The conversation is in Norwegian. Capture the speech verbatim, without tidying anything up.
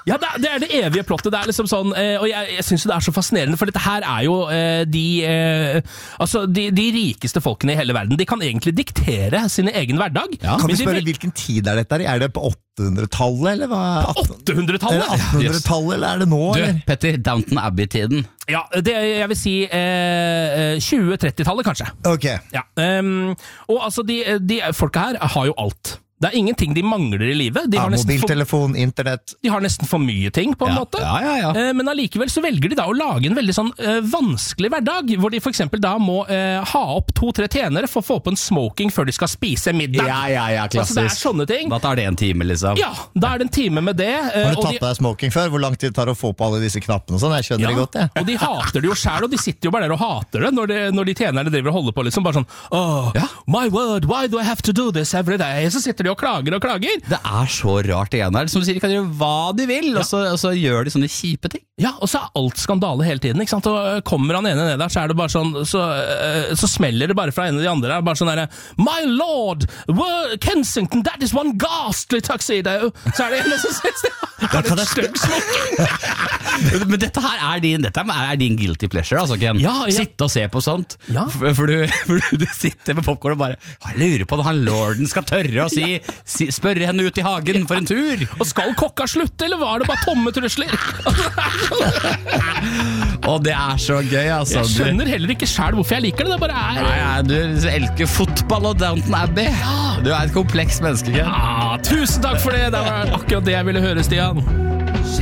Ja, det er, det er det evige plottet. Det er liksom sånn, eh, og jeg, jeg synes det er så fascinerende, for dette her er jo eh, de, eh, altså de, de rikeste folkene i hele verden. De kan egentlig diktere sin egen hverdag. Ja. Kan vi spørre de, hvilken tid er dette? Er det på åttehundretallet, eller hva? På åttehundretallet? Eller attenhundretallet, eller er det nå? Du, eller? Petter, Downton Abbey-tiden. Ja, det, jeg vil si eh, tjue-trettitallet kanskje. Ok. Ja, um, og altså de, de folka her har jo alt. Det er ingenting de mangler i livet. De Ja, har, nesten for, mobiltelefon, internett. de har nesten for mye ting, på en Ja, måte. ja, ja, ja. Eh, Men allikevel så velger de da å lage en veldig sånn eh, vanskelig hverdag, hvor de for eksempel da må eh, ha opp to-tre tjenere for å få på en smoking før de skal spise middag. Ja, ja, ja, klassisk. Altså, det er sånne ting. Da tar det en time, liksom. Ja, da er det en time med det. eh, Har du og tatt de- deg smoking før? Hvor lang tid tar det å få på alle disse knappene og sånn? Jeg skjønner Ja, det godt, jeg. og de hater det jo selv, og de sitter jo bare der og hater det når de, når de tjenerne driver og holder på liksom, bare sånn, oh, Ja. my word, why do I have to do this every day? Så sitter de og klager og klager. Det er så rart det igjen her. Som du sier, de kan gjøre hva de vil, og, så, og så gjør de sånne kjipe ting. Ja, og så er alt skandale hele tiden, ikke sant? Og kommer han ene ned der, så er det bare sånn, så, eh, så smeller det bare fra en av de andre der, bare sånn der, my lord, Wor- Kensington, that is one ghastly tuxedo. Så er det en som synes det er kan et jeg- stygg smoking. Men dette her er din, dette er din guilty pleasure, altså, Ken. Ja, ja. Sitte og se på sånt. Ja. For, for, du, for du, du sitter med popcorn og bare jeg lurer på om han lorden skal tørre å si, si, spørre henne ut i hagen for en tur. Og skal kokka slutte, eller var det bare tomme trusler? Og det er så gøy, altså. Jeg skjønner heller ikke selv hvorfor jeg liker det, det bare er... Nei, nei, du elsker fotball og Downton Abbey. Du er et kompleks menneske, Ken. Ah, tusen takk for det, det var akkurat det jeg ville høre, Stian.